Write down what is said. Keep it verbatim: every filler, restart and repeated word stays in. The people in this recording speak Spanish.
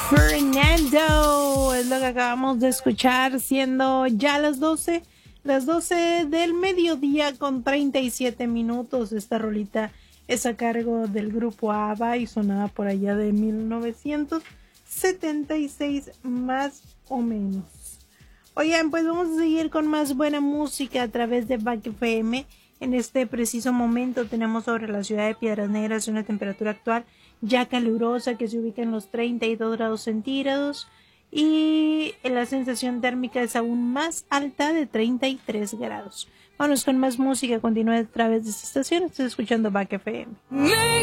Fernando es lo que acabamos de escuchar, siendo ya las doce, las doce del mediodía con treinta y siete minutos. Esta rolita es a cargo del grupo ABBA y sonaba por allá de mil novecientos setenta y seis más o menos. Oigan, pues vamos a seguir con más buena música a través de Back F M. En este preciso momento tenemos sobre la ciudad de Piedras Negras una temperatura actual ya calurosa que se ubica en los treinta y dos grados centígrados y la sensación térmica es aún más alta de treinta y tres grados. Vamos con más música, continúa a través de esta estación, estás escuchando Back F M.